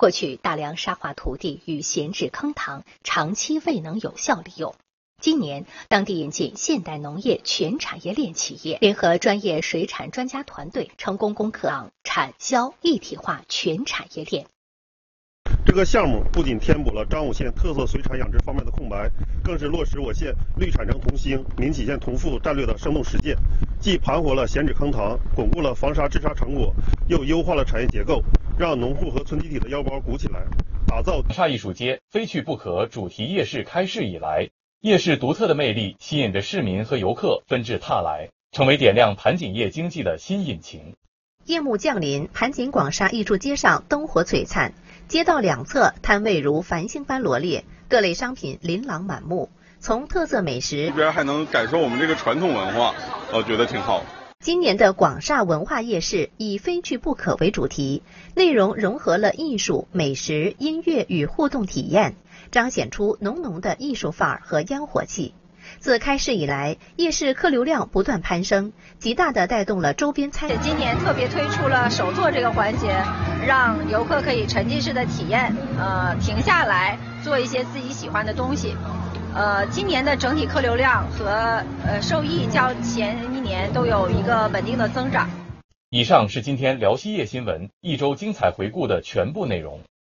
过去大量沙化土地与闲置坑塘长期未能有效利用。今年，当地引进现代农业全产业链企业，联合专业水产专家团队，成功攻克港产销一体化全产业链。 这个项目不仅填补了彰武县特色水产养殖方面的空白，更是落实我县绿产城同兴、民企县同富战略的生动实践，既盘活了闲置坑塘，巩固了防沙治沙成果，又优化了产业结构，让农户和村集体的腰包鼓起来，打造广厦艺术街非去不可主题夜市开市以来，夜市独特的魅力吸引着市民和游客纷至沓来，成为点亮盘锦业经济的新引擎。 夜幕降临，盘锦广厦艺术街上灯火璀璨，街道两侧摊位如繁星般罗列，各类商品琳琅满目。从特色美食这边还能感受我们这个传统文化，我觉得挺好。 今年的广厦文化夜市以非去不可为主题，内容融合了艺术、美食、音乐与互动体验，彰显出浓浓的艺术范儿和烟火气。自开市以来，夜市客流量不断攀升，极大地带动了周边餐饮。 今年特别推出了手作这个环节，让游客可以沉浸式的体验，停下来做一些自己喜欢的东西。今年的整体客流量和收益较前一年都有一个稳定的增长。 以上是今天辽西夜新闻一周精彩回顾的全部内容。